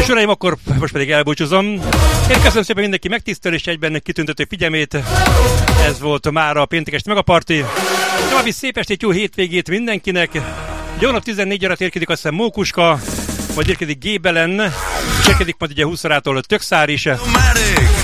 uraim, akkor most pedig elbúcsúzom. Én köszönöm szépen mindenki megtisztelő és egyben kitüntető figyelmét. Ez volt mára a péntek esti megaparti. További szép estét, jó hétvégét mindenkinek. Jó nap 14 óra érkezik azt hiszem Mókuska, majd érkezik Gébelen, és érkezik majd ugye 20 órától Tökszár is.